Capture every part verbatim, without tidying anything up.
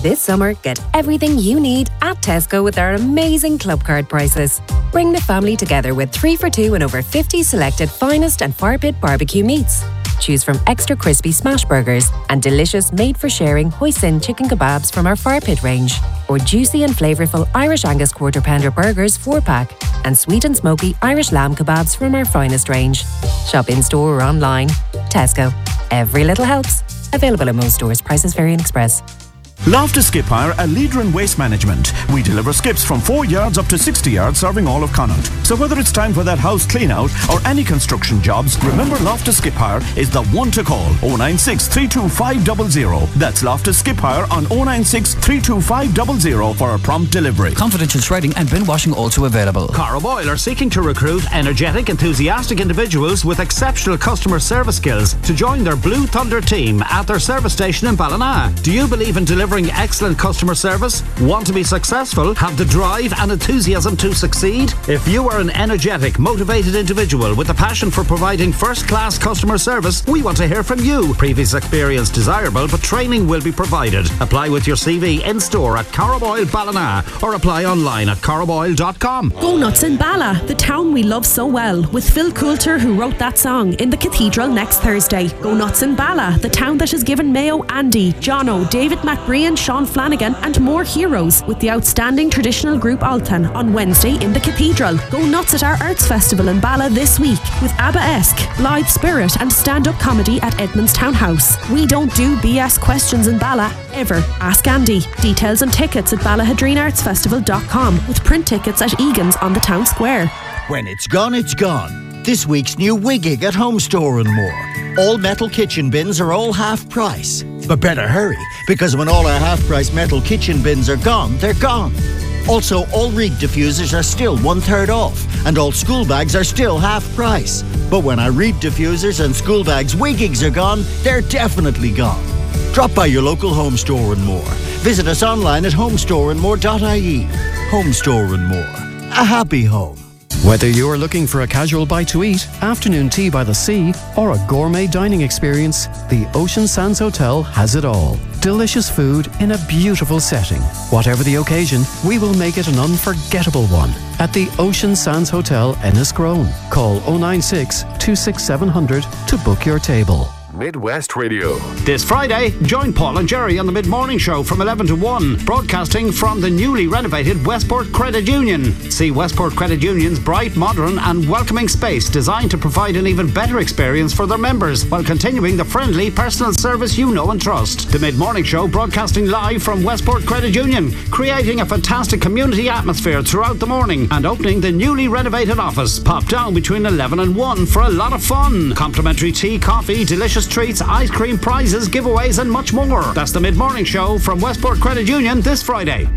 This summer, get everything you need at Tesco with our amazing club card prices. Bring the family together with three for two and over fifty selected finest and fire pit barbecue meats. Choose from extra crispy smash burgers and delicious made-for-sharing hoisin chicken kebabs from our fire pit range, or juicy and flavourful Irish Angus quarter pounder burgers four pack, and sweet and smoky Irish lamb kebabs from our finest range. Shop in-store or online. Tesco. Every little helps. Available in most stores. Prices vary in Express. Loftus Skip Hire, a leader in waste management. We deliver skips from four yards up to sixty yards, serving all of Connaught. So whether it's time for that house clean out or any construction jobs, remember Loftus Skip Hire is the one to call. oh nine six, three two five zero zero. That's Loftus Skip Hire on oh nine six, three two five zero zero for a prompt delivery. Confidential shredding and bin washing also available. Carrow Boyle are seeking to recruit energetic, enthusiastic individuals with exceptional customer service skills to join their Blue Thunder team at their service station in Ballina. Do you believe in delivering excellent customer service? Want to be successful? Have the drive and enthusiasm to succeed? If you are an energetic, motivated individual with a passion for providing first-class customer service, we want to hear from you. Previous experience desirable, but training will be provided. Apply with your C V in-store at Carrow Boyle Ballina or apply online at carrow boyle dot com. Go Nuts in Bala, the town we love so well, with Phil Coulter, who wrote that song, in the Cathedral next Thursday. Go Nuts in Bala, the town that has given Mayo, Andy, Jono, David McBrien, Sean Flanagan and more heroes, with the outstanding traditional group Altan on Wednesday in the Cathedral. Go nuts at our Arts Festival in Bala this week with ABBA-esque, Blithe Spirit and stand-up comedy at Edmonds Townhouse. We don't do B S questions in Bala, ever. Ask Andy. Details and tickets at ballahadreen arts festival dot com, with print tickets at Egan's on the town square. When it's gone, it's gone. This week's new Wiggig at Home Store and More. All metal kitchen bins are all half price. But better hurry, because when all our half price metal kitchen bins are gone, they're gone. Also, all Reek diffusers are still one third off, and all school bags are still half price. But when our Reek diffusers and school bags Wiggigs are gone, they're definitely gone. Drop by your local Home Store and More. Visit us online at home store and more dot I E. Home Store and More. A happy home. Whether you're looking for a casual bite to eat, afternoon tea by the sea, or a gourmet dining experience, the Ocean Sands Hotel has it all. Delicious food in a beautiful setting. Whatever the occasion, we will make it an unforgettable one. At the Ocean Sands Hotel, Enniscrone. Call oh nine six, two six seven zero zero to book your table. Midwest Radio. This Friday, join Paul and Jerry on the Mid-Morning Show from eleven to one, broadcasting from the newly renovated Westport Credit Union. See Westport Credit Union's bright, modern and welcoming space designed to provide an even better experience for their members while continuing the friendly personal service you know and trust. The Mid-Morning Show broadcasting live from Westport Credit Union, creating a fantastic community atmosphere throughout the morning and opening the newly renovated office. Pop down between eleven and one for a lot of fun. Complimentary tea, coffee, delicious treats, ice cream, prizes, giveaways and much more. That's the Mid-Morning Show from Westport Credit Union this Friday.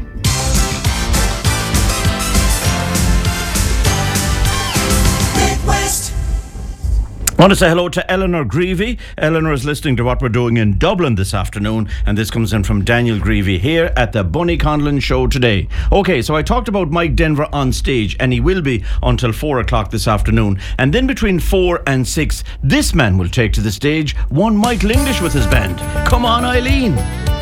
I want to say hello to Eleanor Greavy. Eleanor is listening to what we're doing in Dublin this afternoon, and this comes in from Daniel Greavy here at the Bunny Conlon Show today. Okay, so I talked about Mike Denver on stage, and he will be until four o'clock this afternoon. And then between four and six, this man will take to the stage one Michael English with his band. Come on, Eileen.